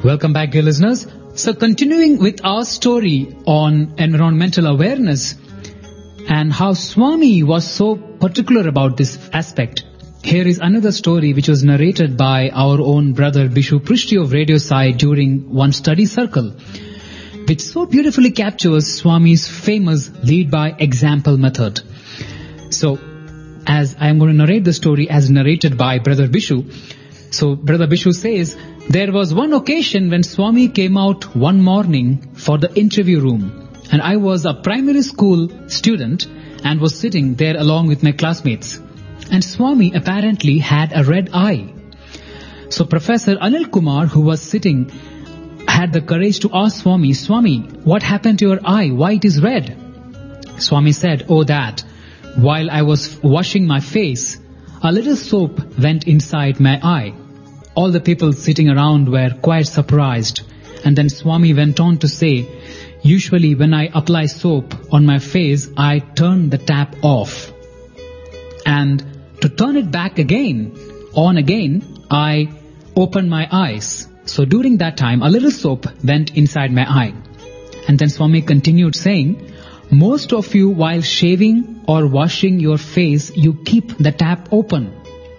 Welcome back, dear listeners. So continuing with our story on environmental awareness and how Swami was so particular about this aspect, here is another story which was narrated by our own brother Bishu Prishti of Radio Sai during one study circle, which so beautifully captures Swami's famous lead by example method. So, as I am going to narrate the story as narrated by Brother Bishu, so Brother Bishu says, there was one occasion when Swami came out one morning for the interview room, and I was a primary school student and was sitting there along with my classmates. And Swami apparently had a red eye. So Professor Anil Kumar, who was sitting, had the courage to ask Swami, Swami, what happened to your eye? Why it is red? Swami said, oh that, while I was washing my face, a little soap went inside my eye. All the people sitting around were quite surprised. And then Swami went on to say, usually when I apply soap on my face, I turn the tap off. And to turn it back on again, I open my eyes. So during that time, a little soap went inside my eye. And then Swami continued saying, most of you while shaving or washing your face, you keep the tap open.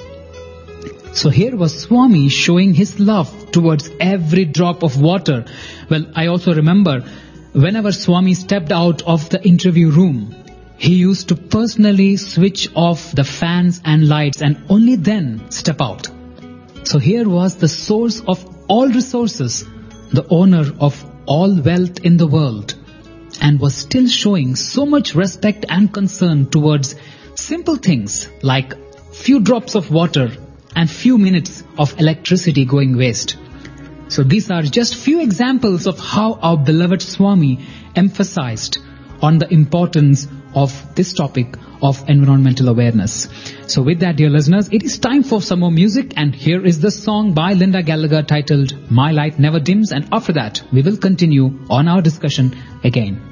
So here was Swami showing his love towards every drop of water. Well, I also remember whenever Swami stepped out of the interview room, he used to personally switch off the fans and lights and only then step out. So here was the source of all resources, the owner of all wealth in the world, and was still showing so much respect and concern towards simple things like few drops of water and few minutes of electricity going waste. So these are just few examples of how our beloved Swami emphasized on the importance of this topic of environmental awareness. So with that, dear listeners, it is time for some more music, and here is the song by Linda Gallagher titled My Light Never Dims, and after that we will continue on our discussion again.